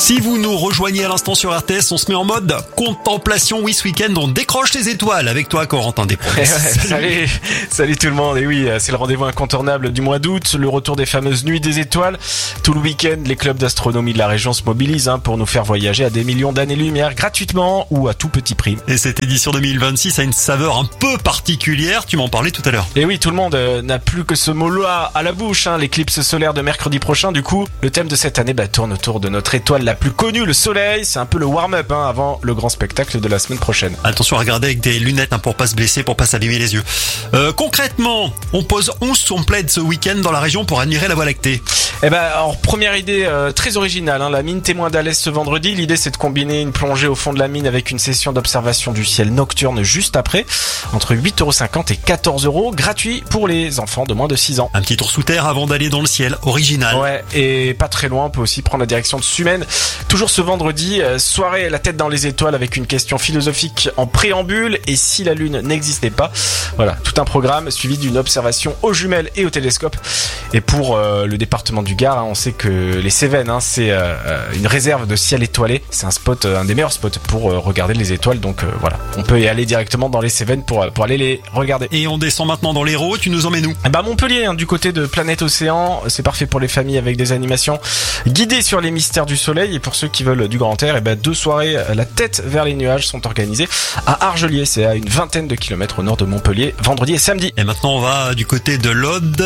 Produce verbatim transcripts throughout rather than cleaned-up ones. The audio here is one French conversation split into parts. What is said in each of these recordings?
Si vous nous rejoignez à l'instant sur R T S, on se met en mode contemplation. Oui, ce week-end, on décroche les étoiles avec toi, Corentin Desprez. Ouais, salut, salut tout le monde. Et oui, c'est le rendez-vous incontournable du mois d'août, le retour des fameuses nuits des étoiles. Tout le week-end, les clubs d'astronomie de la région se mobilisent hein, pour nous faire voyager à des millions d'années-lumière gratuitement ou à tout petit prix. Et cette édition deux mille vingt-six a une saveur un peu particulière. Tu m'en parlais tout à l'heure. Et oui, tout le monde euh, n'a plus que ce mot-là à la bouche. Hein, l'éclipse solaire de mercredi prochain. Du coup, le thème de cette année bah, tourne autour de notre étoile la plus connue, le Soleil. C'est un peu le warm-up hein, avant le grand spectacle de la semaine prochaine. Attention à regarder avec des lunettes hein, pour pas se blesser, pour pas s'abîmer les yeux. Euh, concrètement, on pose onze son plaid ce week-end dans la région pour admirer la Voie lactée. Eh ben, alors première idée euh, très originale, hein, la mine témoin d'Alès ce vendredi. L'idée c'est de combiner une plongée au fond de la mine avec une session d'observation du ciel nocturne juste après, entre huit euros cinquante et quatorze euros, gratuit pour les enfants de moins de six ans. Un petit tour sous terre avant d'aller dans le ciel, original. Ouais, et pas très loin, on peut aussi prendre la direction de Sumène. Toujours ce vendredi, euh, soirée la tête dans les étoiles avec une question philosophique en préambule. Et si la lune n'existait pas? Voilà, tout un programme suivi d'une observation aux jumelles et au télescope. Et pour euh, le département du Gard, hein, on sait que les Cévennes, hein, c'est euh, une réserve de ciel étoilé. C'est un spot, euh, un des meilleurs spots pour euh, regarder les étoiles. Donc euh, voilà, on peut y aller directement dans les Cévennes pour pour aller les regarder. Et on descend maintenant dans l'Hérault. Tu nous emmènes où? Bah Montpellier, hein, du côté de Planète Océan. C'est parfait pour les familles avec des animations guidées sur les mystères du soleil. Et pour ceux qui veulent du grand air, et bah deux soirées la tête vers les nuages sont organisées à Argelier. C'est à une vingtaine de kilomètres au nord de Montpellier, vendredi et samedi. Et maintenant on va du côté de l'Aude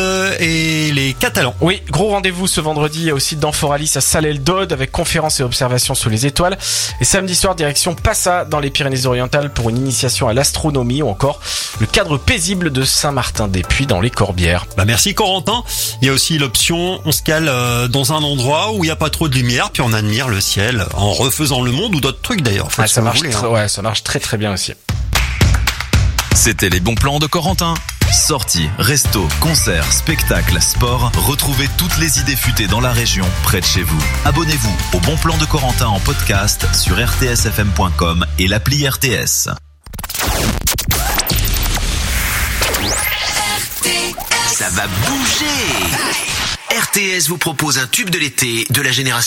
et les Catalans. Oui, gros rendez-vous ce vendredi au site d'Amphoralis à Salelles-d'Aude avec conférences et observations sur les étoiles. Et samedi soir, direction Passa dans les Pyrénées-Orientales pour une initiation à l'astronomie ou encore le cadre paisible de Saint-Martin-des-Puys dans les Corbières. Bah merci Corentin. Il y a aussi l'option, on se cale euh, dans un endroit où il n'y a pas trop de lumière puis on admire le ciel en refaisant le monde ou d'autres trucs d'ailleurs. Ah, ça marche, voulez, hein. Ouais, ça marche très très bien aussi. C'était les bons plans de Corentin. Sorties, restos, concerts, spectacles, sport. Retrouvez toutes les idées futées dans la région, près de chez vous. Abonnez-vous au Bon Plan de Corentin en podcast sur r t s f m point com et l'appli R T S. Ça va bouger. R T S vous propose un tube de l'été de la génération